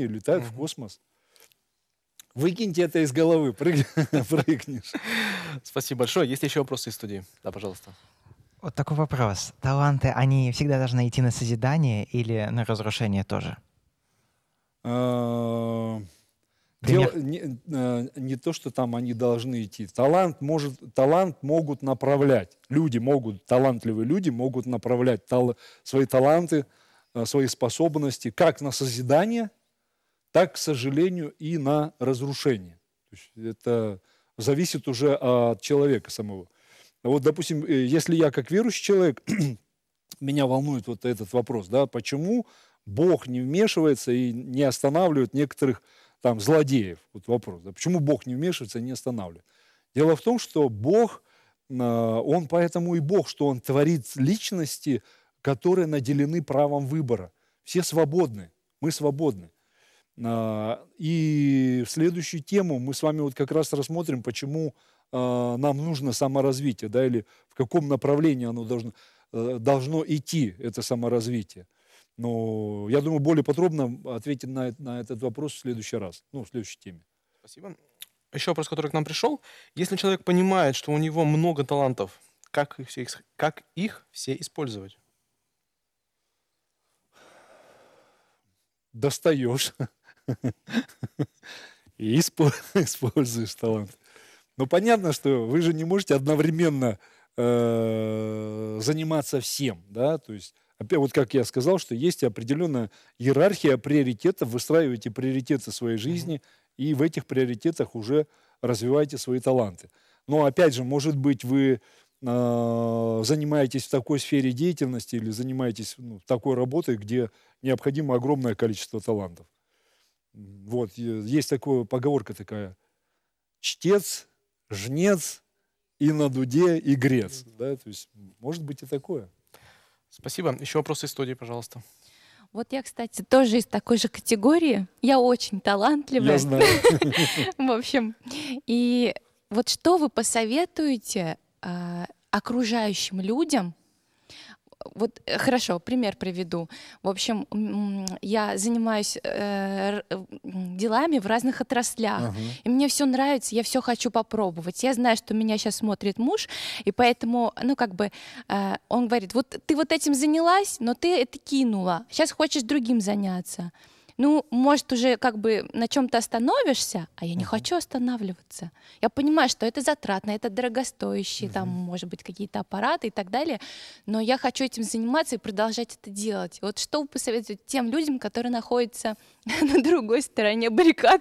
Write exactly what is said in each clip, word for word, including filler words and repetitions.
люди летают в космос. Выкиньте это из головы, прыгнешь. Спасибо большое. Есть еще вопросы из студии? Да, пожалуйста. Вот такой вопрос. Таланты, они всегда должны идти на созидание или на разрушение тоже? Дело Пример. не, не то, что там они должны идти. Талант, может, талант могут направлять. Люди могут, талантливые люди могут направлять тал, свои таланты, свои способности как на созидание, так, к сожалению, и на разрушение. То есть это зависит уже от человека самого. Вот, допустим, если я как верующий человек, меня волнует вот этот вопрос, да, почему Бог не вмешивается и не останавливает некоторых там злодеев? Вот вопрос, да, почему Бог не вмешивается и не останавливает? Дело в том, что Бог, Он поэтому и Бог, что Он творит личности, которые наделены правом выбора. Все свободны, мы свободны. И в следующую тему мы с вами вот как раз рассмотрим, почему нам нужно саморазвитие, да, или в каком направлении оно должно, должно идти, это саморазвитие. Но я думаю, более подробно ответить на, на этот вопрос в следующий раз, ну, в следующей теме. Спасибо. Еще вопрос, который к нам пришел. Если человек понимает, что у него много талантов, как их все, как их все использовать? Достаешь и используешь талант. Но понятно, что вы же не можете одновременно э, заниматься всем, да, то есть, опять вот как я сказал, что есть определенная иерархия приоритетов, выстраиваете приоритеты своей жизни, mm-hmm. и в этих приоритетах уже развиваете свои таланты. Но опять же, может быть, вы э, занимаетесь в такой сфере деятельности или занимаетесь ну, такой работой, где необходимо огромное количество талантов. Вот, есть такая поговорка такая: чтец, жнец, и на дуде игрец. Да? То есть, может быть и такое. Спасибо. Еще вопросы из студии, пожалуйста. Вот я, кстати, тоже из такой же категории. Я очень талантливая. Я знаю. В общем, и вот что вы посоветуете окружающим людям? Вот хорошо, пример приведу. В общем, я занимаюсь э, делами в разных отраслях, uh-huh. и мне все нравится, я все хочу попробовать. Я знаю, что меня сейчас смотрит муж, и поэтому, ну как бы, э, он говорит: вот ты вот этим занялась, но ты это кинула, сейчас хочешь другим заняться. Ну, может, уже как бы на чем-то остановишься, а я не uh-huh. хочу останавливаться. Я понимаю, что это затратно, это дорогостоящие, uh-huh. там, может быть, какие-то аппараты и так далее, но я хочу этим заниматься и продолжать это делать. Вот что вы посоветуете тем людям, которые находятся на другой стороне баррикад?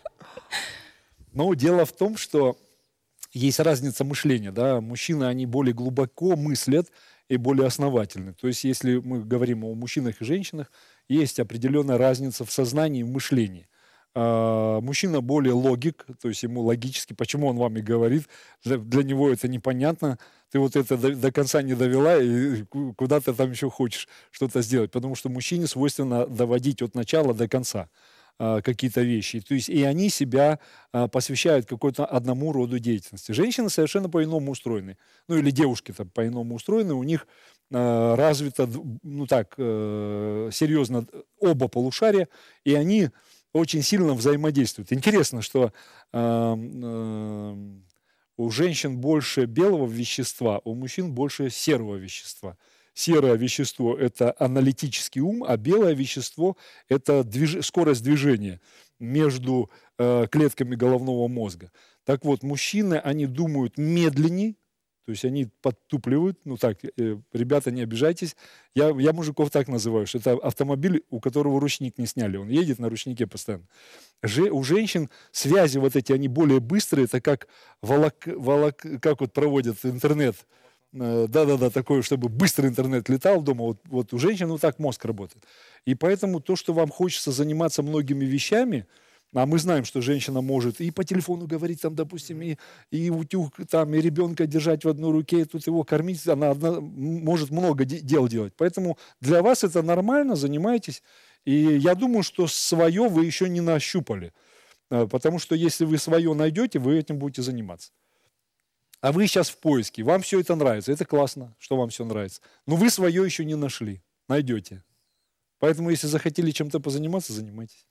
Ну, дело в том, что есть разница мышления, да, мужчины, они более глубоко мыслят и более основательны. То есть, если мы говорим о мужчинах и женщинах, есть определенная разница в сознании и в мышлении. А, мужчина более логик, то есть ему логически, почему он вам и говорит, для, для него это непонятно, ты вот это до, до конца не довела, и куда ты там еще хочешь что-то сделать, потому что мужчине свойственно доводить от начала до конца а, какие-то вещи, то есть и они себя а, посвящают какой-то одному роду деятельности. Женщины совершенно по-иному устроены, ну или девушки-то по-иному устроены, у них развито, ну так, серьезно оба полушария, и они очень сильно взаимодействуют. Интересно, что э, э, у женщин больше белого вещества, у мужчин больше серого вещества. Серое вещество – это аналитический ум, а белое вещество – это движ... скорость движения между э, клетками головного мозга. Так вот, мужчины, они думают медленнее, то есть они подтупливают, ну так, э, ребята, не обижайтесь, я, я мужиков так называю, что это автомобиль, у которого ручник не сняли, он едет на ручнике постоянно. Же, у женщин связи вот эти, они более быстрые, это как, волок, волок, как вот проводят интернет, э, да-да-да, такое, чтобы быстрый интернет летал дома, вот, вот у женщин вот так мозг работает. И поэтому то, что вам хочется заниматься многими вещами, а мы знаем, что женщина может и по телефону говорить, там, допустим, и, и утюг, там, и ребенка держать в одной руке, и тут его кормить, она одна, может много де- дел делать. Поэтому для вас это нормально, занимайтесь. И я думаю, что свое вы еще не нащупали. Потому что если вы свое найдете, вы этим будете заниматься. А вы сейчас в поиске, вам все это нравится, это классно, что вам все нравится. Но вы свое еще не нашли, найдете. Поэтому если захотели чем-то позаниматься, занимайтесь.